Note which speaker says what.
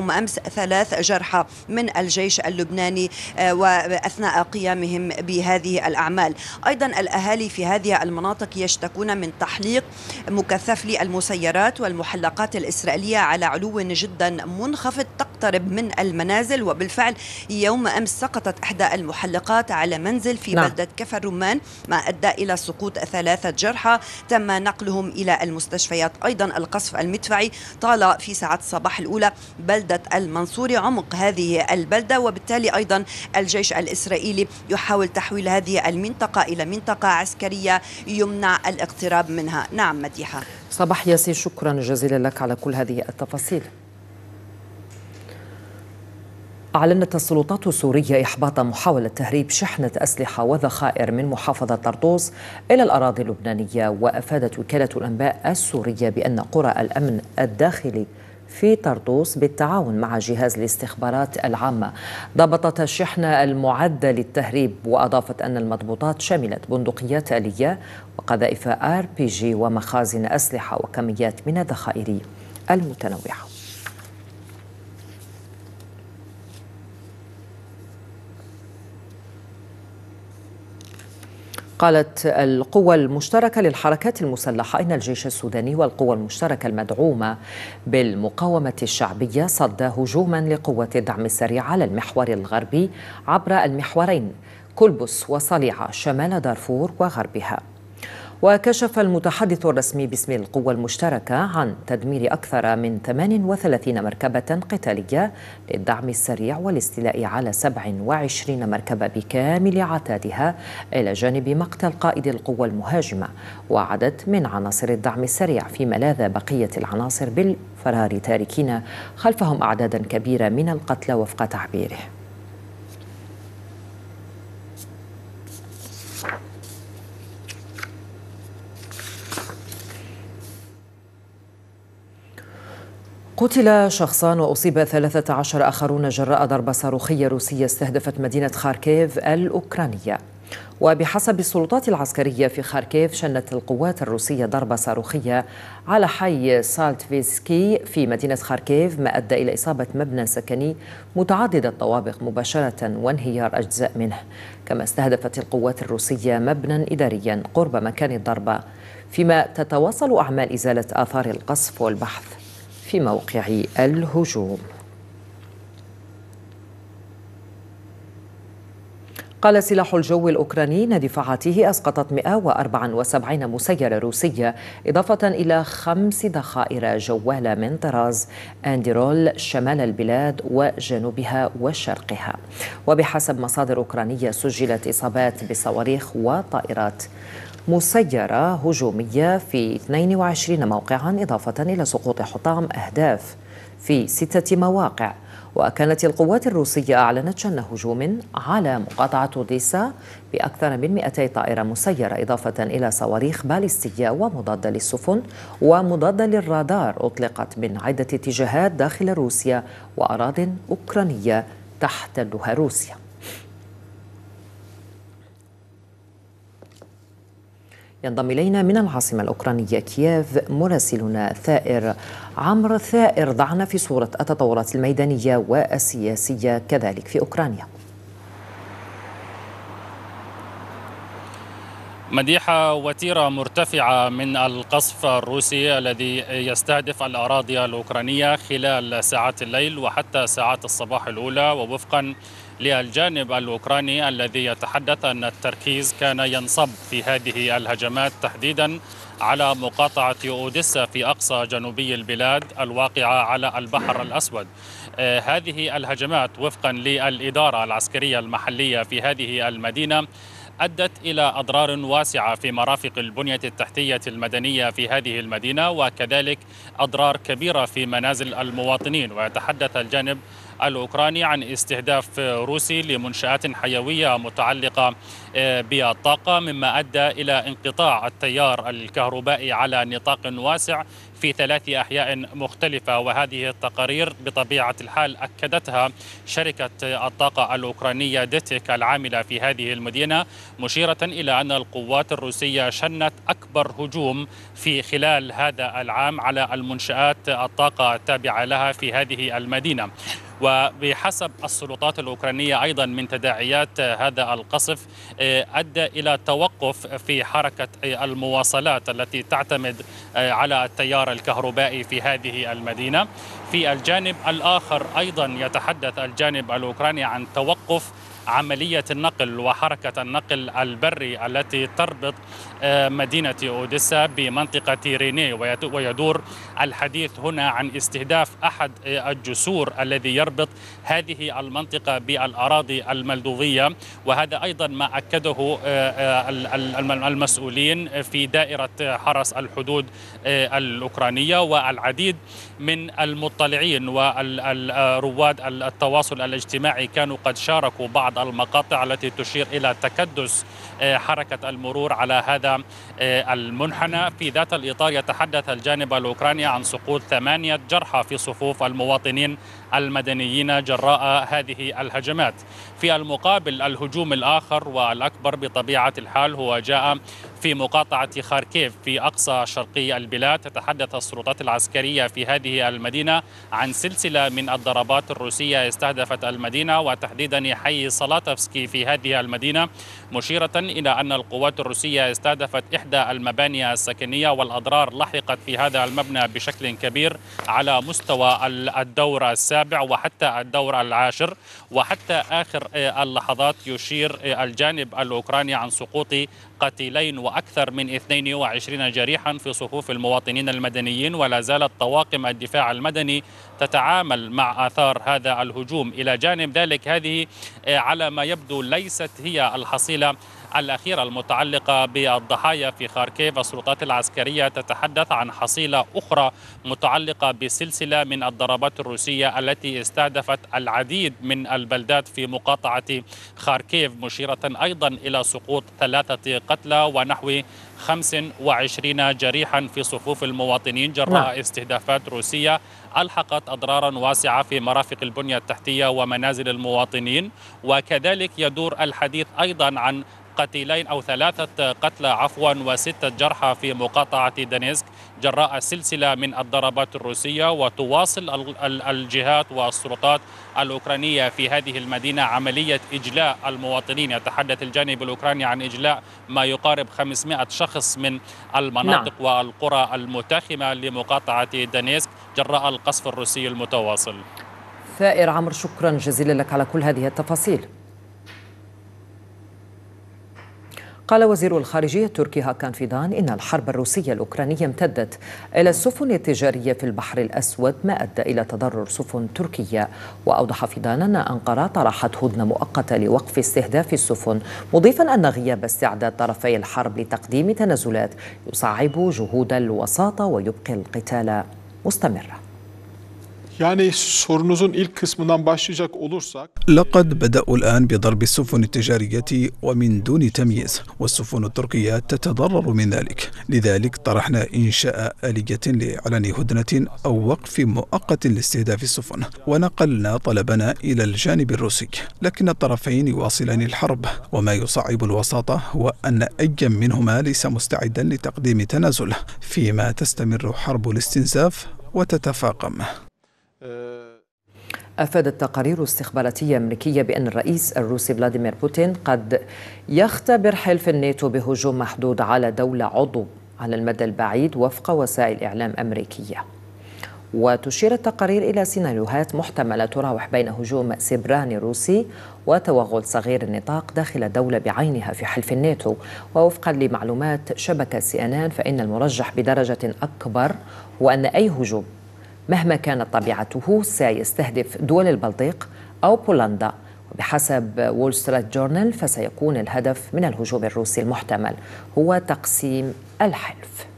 Speaker 1: يوم أمس 3 جرحى من الجيش اللبناني وأثناء قيامهم بهذه الأعمال. أيضا الأهالي في هذه المناطق يشتكون من تحليق مكثف للمسيرات والمحلقات الإسرائيلية على علو جدا منخفض تقترب من المنازل، وبالفعل يوم أمس سقطت إحدى المحلقات على منزل في بلدة كفر رمان ما أدى إلى سقوط 3 جرحى تم نقلهم إلى المستشفيات. أيضا القصف المدفعي طال في ساعات الصباح الأولى بلدة المنصورة عمق هذه البلدة، وبالتالي أيضا الجيش الإسرائيلي يحاول تحويل هذه المنطقة إلى منطقة عسكرية يمنع الاقتراب منها. نعم مديحة.
Speaker 2: صباح ياسين، شكرا جزيلا لك على كل هذه التفاصيل. أعلنت السلطات السورية إحباط محاولة تهريب شحنة أسلحة وذخائر من محافظة طرطوس إلى الأراضي اللبنانية. وأفادت وكالة الأنباء السورية بأن قرى الأمن الداخلي في طرطوس بالتعاون مع جهاز الاستخبارات العامة ضبطت الشحنة المعدة للتهريب، وأضافت أن المضبوطات شملت بندقيات آلية وقذائف RPG ومخازن أسلحة وكميات من الذخائر المتنوعة. قالت القوى المشتركة للحركات المسلحة إن الجيش السوداني والقوى المشتركة المدعومة بالمقاومة الشعبية صد هجوما لقوة الدعم السريع على المحور الغربي عبر المحورين كلبس وصليعة شمال دارفور وغربها. وكشف المتحدث الرسمي باسم القوى المشتركة عن تدمير أكثر من 38 مركبة قتالية للدعم السريع والاستيلاء على 27 مركبة بكامل عتادها، إلى جانب مقتل قائد القوى المهاجمة وعدد من عناصر الدعم السريع، فيما لاذ بقية العناصر بالفرار تاركين خلفهم أعدادا كبيرة من القتلى وفق تعبيره. قتل شخصان وأصيب 13 آخرون جراء ضربة صاروخية روسية استهدفت مدينة خاركيف الأوكرانية. وبحسب السلطات العسكرية في خاركيف، شنت القوات الروسية ضربة صاروخية على حي سالتفيسكي في مدينة خاركيف، ما أدى إلى إصابة مبنى سكني متعدد الطوابق مباشرة وانهيار أجزاء منه. كما استهدفت القوات الروسية مبنى إداريا قرب مكان الضربة، فيما تتواصل أعمال إزالة آثار القصف والبحث في موقع الهجوم. قال سلاح الجو الأوكراني إن دفاعاته أسقطت 174 مسيرة روسية، إضافة إلى 5 ذخائر جوالة من طراز أنديرول شمال البلاد وجنوبها وشرقها. وبحسب مصادر أوكرانية سجلت إصابات بصواريخ وطائرات مسيرة هجومية في 22 موقعا، إضافة إلى سقوط حطام أهداف في 6 مواقع. وكانت القوات الروسية أعلنت شن هجوم على مقاطعة أوديسا بأكثر من 200 طائرة مسيرة، إضافة إلى صواريخ باليستية ومضادة للسفن ومضادة للرادار أطلقت من عدة اتجاهات داخل روسيا وأراضٍ أوكرانية تحتلها روسيا. ينضم إلينا من العاصمة الأوكرانية كييف مراسلنا عمرو ثائر. ضعنا في صورة التطورات الميدانية والسياسية كذلك في أوكرانيا.
Speaker 3: مديحة، وتيرة مرتفعة من القصف الروسي الذي يستهدف الأراضي الأوكرانية خلال ساعات الليل وحتى ساعات الصباح الأولى، ووفقا للجانب الأوكراني الذي يتحدث أن التركيز كان ينصب في هذه الهجمات تحديدا على مقاطعة أوديسا في أقصى جنوبي البلاد الواقعة على البحر الأسود. هذه الهجمات وفقا للإدارة العسكرية المحلية في هذه المدينة أدت إلى أضرار واسعة في مرافق البنية التحتية المدنية في هذه المدينة، وكذلك أضرار كبيرة في منازل المواطنين. ويتحدث الجانب الأوكراني عن استهداف روسي لمنشآت حيوية متعلقة بالطاقة، مما أدى إلى انقطاع التيار الكهربائي على نطاق واسع في 3 أحياء مختلفة، وهذه التقارير بطبيعة الحال أكدتها شركة الطاقة الأوكرانية ديتيك العاملة في هذه المدينة، مشيرة إلى أن القوات الروسية شنت أكبر هجوم في خلال هذا العام على المنشآت الطاقة التابعة لها في هذه المدينة. وبحسب السلطات الأوكرانية أيضا من تداعيات هذا القصف أدى إلى توقف في حركة المواصلات التي تعتمد على التيار الكهربائي في هذه المدينة. في الجانب الآخر أيضا يتحدث الجانب الأوكراني عن توقف عملية النقل وحركة النقل البري التي تربط مدينة أوديسا بمنطقة ريني، ويدور الحديث هنا عن استهداف أحد الجسور الذي يربط هذه المنطقة بالأراضي المولدوفية، وهذا أيضا ما أكده المسؤولين في دائرة حرس الحدود الأوكرانية. والعديد من المطلعين والرواد التواصل الاجتماعي كانوا قد شاركوا بعض المقاطع التي تشير إلى تكدس حركة المرور على هذا المنحنى. في ذات الإطار يتحدث الجانب الأوكراني عن سقوط 8 جرحى في صفوف المواطنين المدنيين جراء هذه الهجمات. في المقابل الهجوم الآخر والأكبر بطبيعة الحال هو جاء في مقاطعة خاركيف في أقصى شرقي البلاد. تتحدث السلطات العسكرية في هذه المدينة عن سلسلة من الضربات الروسية استهدفت المدينة، وتحديدا حي سلاتفسكي في هذه المدينة، مشيرة إلى أن القوات الروسية استهدفت إحدى المباني السكنية، والأضرار لحقت في هذا المبنى بشكل كبير على مستوى الدور السابع وحتى الدور العاشر. وحتى آخر اللحظات يشير الجانب الأوكراني عن سقوط قتيلين وأكثر من 22 جريحا في صفوف المواطنين المدنيين، ولا زالت طواقم الدفاع المدني تتعامل مع آثار هذا الهجوم. إلى جانب ذلك هذه على ما يبدو ليست هي الحصيلة الأخيرة المتعلقة بالضحايا في خاركيف. السلطات العسكرية تتحدث عن حصيلة أخرى متعلقة بسلسلة من الضربات الروسية التي استهدفت العديد من البلدات في مقاطعة خاركيف، مشيرة أيضا إلى سقوط 3 قتلى ونحو 25 جريحا في صفوف المواطنين جراء استهدافات روسية ألحقت أضرارا واسعة في مرافق البنية التحتية ومنازل المواطنين. وكذلك يدور الحديث أيضا عن قتيلين أو 3 قتلى و6 جرحى في مقاطعة دانيسك جراء سلسلة من الضربات الروسية. وتواصل الجهات والسلطات الأوكرانية في هذه المدينة عملية إجلاء المواطنين. يتحدث الجانب الأوكراني عن إجلاء ما يقارب 500 شخص من المناطق والقرى المتاخمة لمقاطعة دانيسك جراء القصف الروسي المتواصل.
Speaker 2: ثائر عمرو، شكرا جزيلا لك على كل هذه التفاصيل. قال وزير الخارجية التركي هاكان فيدان إن الحرب الروسية الأوكرانية امتدت إلى السفن التجارية في البحر الأسود، ما أدى إلى تضرر سفن تركية. وأوضح فيدان أن أنقرة طرحت هدنة مؤقتة لوقف استهداف السفن، مضيفا أن غياب استعداد طرفي الحرب لتقديم تنازلات يصعب جهود الوساطة ويبقي القتال مستمرا.
Speaker 4: Yani sorunuzun ilk kısmından başlayacak olursak
Speaker 5: لقد بدأوا الآن بضرب السفن التجارية ومن دون تمييز، والسفن التركية تتضرر من ذلك. لذلك طرحنا إنشاء آلية لإعلان هدنة أو وقف مؤقت لاستهداف السفن، ونقلنا طلبنا إلى الجانب الروسي، لكن الطرفين يواصلان الحرب، وما يصعب الوساطة هو أن أي منهما ليس مستعدا لتقديم تنازل، فيما تستمر حرب الاستنزاف وتتفاقم.
Speaker 2: أفادت تقارير استخباراتية أمريكية بأن الرئيس الروسي فلاديمير بوتين قد يختبر حلف الناتو بهجوم محدود على دولة عضو على المدى البعيد وفق وسائل إعلام أمريكية. وتشير التقارير إلى سيناريوهات محتملة تراوح بين هجوم سيبراني روسي وتوغل صغير النطاق داخل دولة بعينها في حلف الناتو. ووفقا لمعلومات شبكة CNN فإن المرجح بدرجة أكبر هو أن أي هجوم مهما كانت طبيعته سيستهدف دول البلطيق أو بولندا. وبحسب وول ستريت جورنال فسيكون الهدف من الهجوم الروسي المحتمل هو تقسيم الحلف.